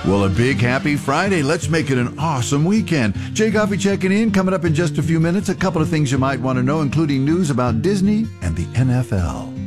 Well, a big happy Friday. Let's make it an awesome weekend. Jay Coffee checking in. Coming up in just a few minutes, a couple of things you might want to know, including news about Disney and the NFL.